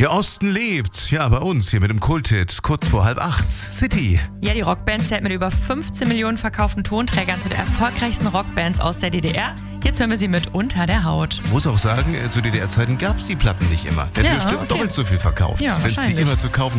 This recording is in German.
Der Osten lebt. Ja, bei uns hier mit dem Kulthit. Kurz vor 7:30. City. Ja, die Rockband zählt mit über 15 Millionen verkauften Tonträgern zu den erfolgreichsten Rockbands aus der DDR. Jetzt hören wir sie mit Unter der Haut. Muss auch sagen, zu DDR-Zeiten gab es die Platten nicht immer. Der hat bestimmt doppelt so viel verkauft. Ja, wenn es die wahrscheinlich. immer zu kaufen